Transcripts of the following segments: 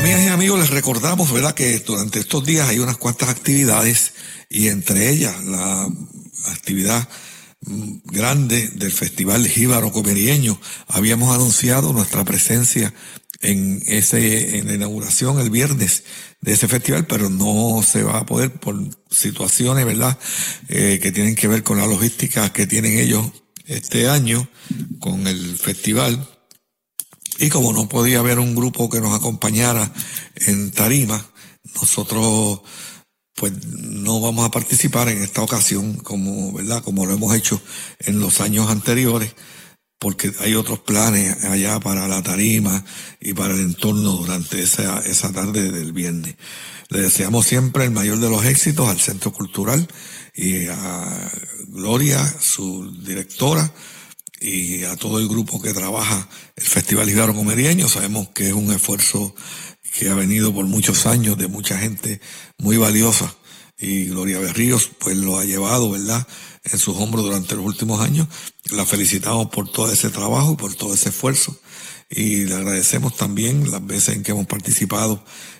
Amigas y amigos, les recordamos, ¿verdad?, que durante estos días hay unas cuantas actividades y entre ellas la actividad grande del Festival Jíbaro Comerieño. Habíamos anunciado nuestra presencia en la inauguración el viernes de ese festival, pero no se va a poder por situaciones, ¿verdad?, que tienen que ver con la logística que tienen ellos este año con el festival. Y como no podía haber un grupo que nos acompañara en tarima, nosotros pues no vamos a participar en esta ocasión como lo hemos hecho en los años anteriores, porque hay otros planes allá para la tarima y para el entorno durante esa tarde del viernes. Le deseamos siempre el mayor de los éxitos al Centro Cultural y a Gloria, su directora, y a todo el grupo que trabaja el Festival Jíbaro Comerieño. Sabemos que es un esfuerzo que ha venido por muchos años de mucha gente muy valiosa, y Gloria Berríos pues lo ha llevado, ¿verdad?, en sus hombros durante los últimos años. La felicitamos por todo ese trabajo y por todo ese esfuerzo, y le agradecemos también las veces en que hemos participado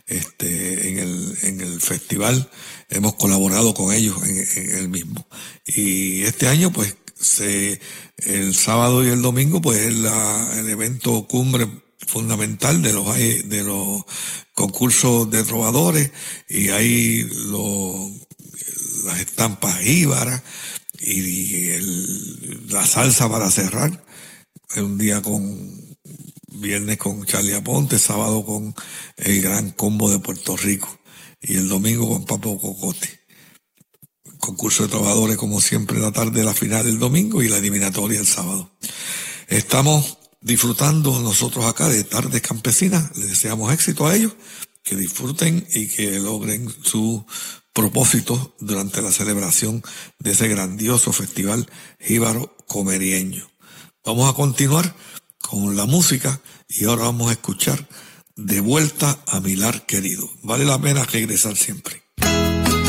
en el festival. Hemos colaborado con ellos en el mismo, y este año pues el sábado y el domingo pues es el evento cumbre fundamental de los concursos de trovadores, y hay las estampas jíbaras y la salsa para cerrar. Un día viernes con Charlie Aponte, sábado con el Gran Combo de Puerto Rico y el domingo con Papo Cocote. Concurso de trovadores como siempre en la tarde, la final el domingo y la eliminatoria el sábado. Estamos disfrutando nosotros acá de Tardes Campesinas. Les deseamos éxito a ellos, que disfruten y que logren sus propósitos durante la celebración de ese grandioso festival Jíbaro Comerieño. Vamos a continuar con la música y ahora vamos a escuchar De Vuelta a mi Lar Querido. Vale la pena regresar siempre.